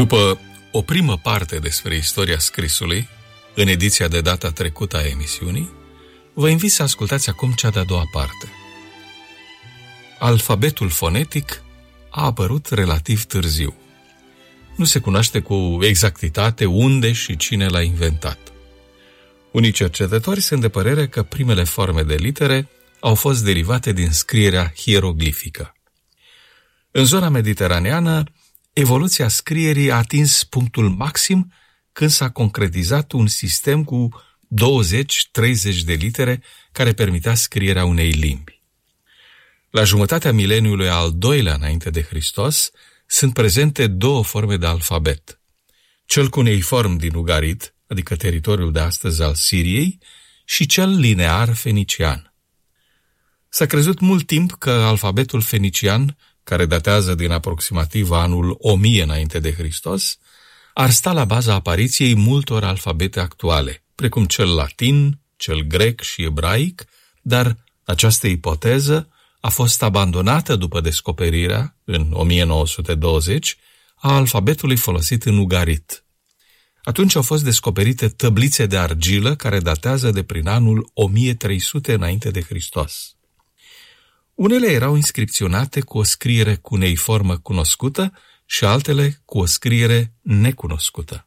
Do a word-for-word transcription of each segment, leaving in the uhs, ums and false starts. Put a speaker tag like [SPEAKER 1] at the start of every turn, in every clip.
[SPEAKER 1] După o primă parte despre istoria scrisului, în ediția de data trecută a emisiunii, vă invit să ascultați acum cea de-a doua parte. Alfabetul fonetic a apărut relativ târziu. Nu se cunoaște cu exactitate unde și cine l-a inventat. Unii cercetători sunt de părere că primele forme de litere au fost derivate din scrierea hieroglifică. În zona mediteraneană, evoluția scrierii a atins punctul maxim când s-a concretizat un sistem cu douăzeci treizeci de litere care permitea scrierea unei limbi. La jumătatea mileniului al doilea înainte de Hristos sunt prezente două forme de alfabet. Cel cuneiform din Ugarit, adică teritoriul de astăzi al Siriei, și cel linear fenician. S-a crezut mult timp că alfabetul fenician, care datează din aproximativ anul o mie înainte de Hristos, ar sta la baza apariției multor alfabete actuale, precum cel latin, cel grec și ebraic, dar această ipoteză a fost abandonată după descoperirea, în o mie nouă sute douăzeci, a alfabetului folosit în Ugarit. Atunci au fost descoperite tăblițe de argilă care datează de prin anul o mie trei sute înainte de Hristos. Unele erau inscripționate cu o scriere cuneiformă cunoscută și altele cu o scriere necunoscută.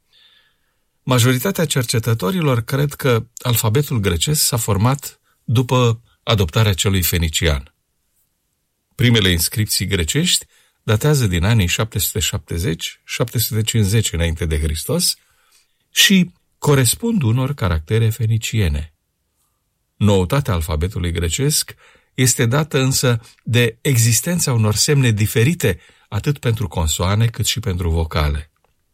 [SPEAKER 1] Majoritatea cercetătorilor cred că alfabetul grecesc s-a format după adoptarea celui fenician. Primele inscripții grecești datează din anii șapte sute șaptezeci șapte sute cincizeci înainte de Hristos și corespund unor caractere feniciene. Noutatea alfabetului grecesc este dată însă de existența unor semne diferite atât pentru consoane cât și pentru vocale.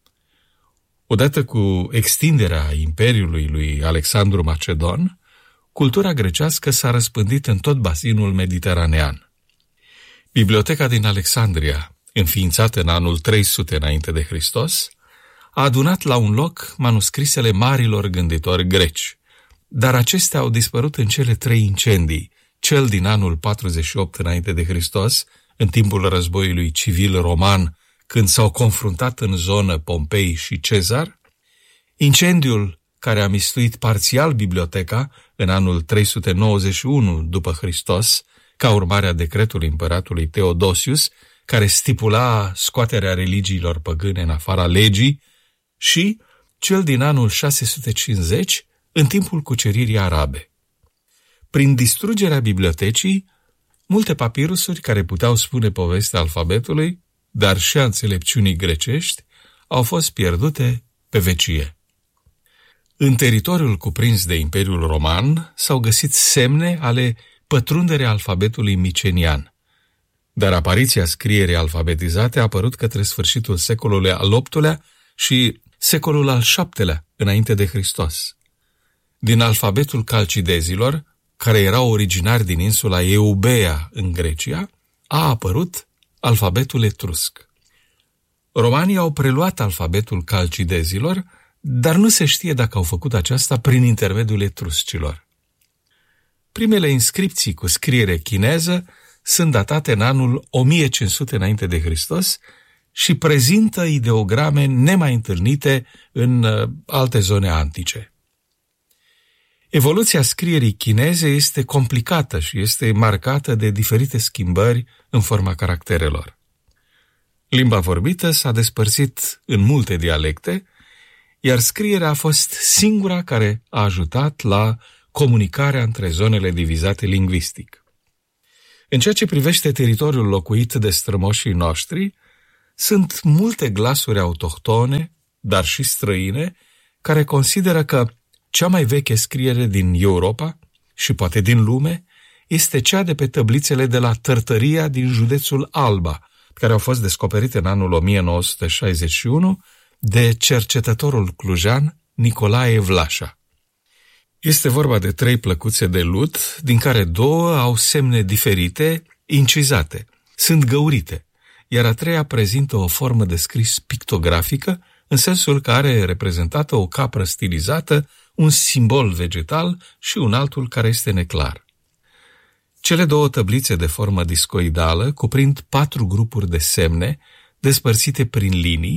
[SPEAKER 1] Odată cu extinderea Imperiului lui Alexandru Macedon, cultura grecească s-a răspândit în tot bazinul mediteranean. Biblioteca din Alexandria, înființată în anul trei sute înainte de Hristos, a adunat la un loc manuscrisele marilor gânditori greci, dar acestea au dispărut în cele trei incendii, cel din anul patruzeci și opt înainte de Hristos, în timpul războiului civil roman, când s-au confruntat în zonă Pompei și Cezar, incendiul care a mistuit parțial biblioteca în anul trei sute nouăzeci și unu după Hristos, ca urmare a decretului împăratului Teodosius, care stipula scoaterea religiilor păgâne în afara legii, și cel din anul șase sute cincizeci, în timpul cuceririi arabe. Prin distrugerea bibliotecii, multe papirusuri care puteau spune povestea alfabetului, dar și a înțelepciunii grecești, au fost pierdute pe vecie. În teritoriul cuprins de Imperiul Roman s-au găsit semne ale pătrunderii alfabetului micenian, dar apariția scrierii alfabetizate a apărut către sfârșitul secolului al optulea și secolul al șaptelea înainte de Hristos. Din alfabetul calcidezilor, care erau originari din insula Eubea în Grecia, a apărut alfabetul etrusc. Romanii au preluat alfabetul calcidezilor, dar nu se știe dacă au făcut aceasta prin intermediul etruscilor. Primele inscripții cu scriere chineză sunt datate în anul o mie cinci sute înainte de Hristos și prezintă ideograme nemai întâlnite în uh, alte zone antice. Evoluția scrierii chineze este complicată și este marcată de diferite schimbări în forma caracterelor. Limba vorbită s-a despărțit în multe dialecte, iar scrierea a fost singura care a ajutat la comunicarea între zonele divizate lingvistic. În ceea ce privește teritoriul locuit de strămoșii noștri, sunt multe glasuri autohtone, dar și străine, care consideră că cea mai veche scriere din Europa și poate din lume este cea de pe tăblițele de la Tărtăria din județul Alba, care au fost descoperite în anul o mie nouă sute șaizeci și unu de cercetătorul clujan Nicolae Vlașa. Este vorba de trei plăcuțe de lut, din care două au semne diferite, incizate, sunt găurite, iar a treia prezintă o formă de scris pictografică, în sensul că are reprezentată o capră stilizată, un simbol vegetal și un altul care este neclar. Cele două tăblițe de formă discoidală cuprind patru grupuri de semne, despărțite prin linii,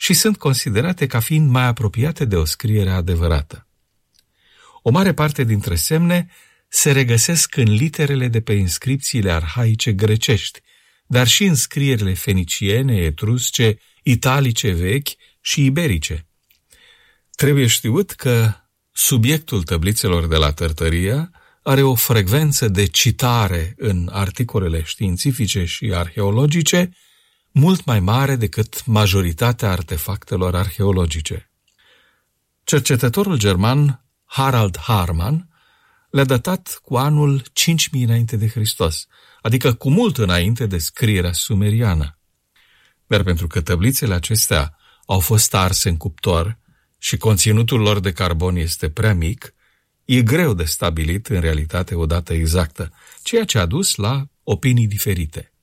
[SPEAKER 1] și sunt considerate ca fiind mai apropiate de o scriere adevărată. O mare parte dintre semne se regăsesc în literele de pe inscripțiile arhaice grecești, dar și în scrierile feniciene, etrusce, italice vechi și iberice. Trebuie știut că subiectul tablițelor de la Tărtăria are o frecvență de citare în articolele științifice și arheologice mult mai mare decât majoritatea artefactelor arheologice. Cercetătorul german Harald Haarmann le-a datat cu anul cinci mii înainte de Hristos, adică cu mult înainte de scrierea sumeriană. Dar pentru că tablițele acestea au fost arse în cuptor și conținutul lor de carbon este prea mic, e greu de stabilit în realitate o dată exactă, ceea ce a dus la opinii diferite.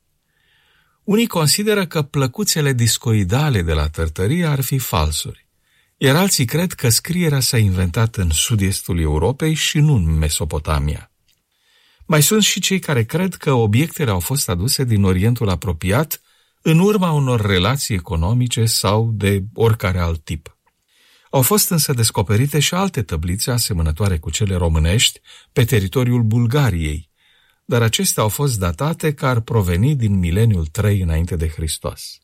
[SPEAKER 1] Unii consideră că plăcuțele discoidale de la Tărtăria ar fi falsuri, iar alții cred că scrierea s-a inventat în sud-estul Europei și nu în Mesopotamia. Mai sunt și cei care cred că obiectele au fost aduse din Orientul apropiat în urma unor relații economice sau de oricare alt tip. Au fost însă descoperite și alte tablițe asemănătoare cu cele românești pe teritoriul Bulgariei, dar acestea au fost datate că ar proveni din mileniul trei înainte de Hristos.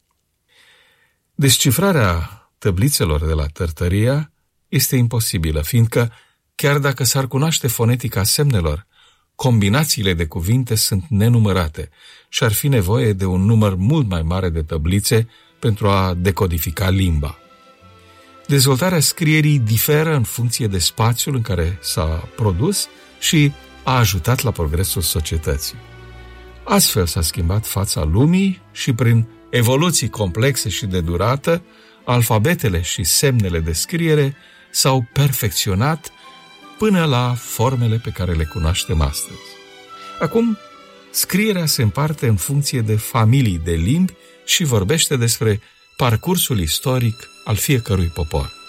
[SPEAKER 1] Descifrarea tablițelor de la Tărtăria este imposibilă, fiindcă, chiar dacă s-ar cunoaște fonetica semnelor, combinațiile de cuvinte sunt nenumărate și ar fi nevoie de un număr mult mai mare de tablițe pentru a decodifica limba. Dezvoltarea scrierii diferă în funcție de spațiul în care s-a produs și a ajutat la progresul societății. Astfel s-a schimbat fața lumii și prin evoluții complexe și de durată, alfabetele și semnele de scriere s-au perfecționat până la formele pe care le cunoaștem astăzi. Acum, scrierea se împarte în funcție de familii de limbi și vorbește despre parcursul istoric al fiecărui popor.